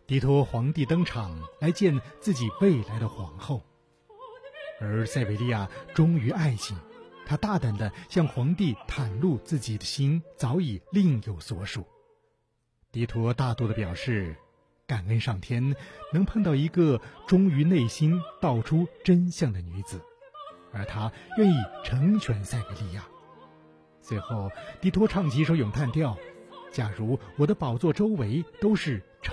迪托皇帝登场来见自己未来的皇后，而塞维利亚忠于爱情，他大胆地向皇帝袒露自己的心早已另有所属。迪托大度地表示感恩上天能碰到一个忠于内心道出真相的女子，而他愿意成全塞维利亚。最后迪托唱起一首咏叹调，假如我的宝座周围都是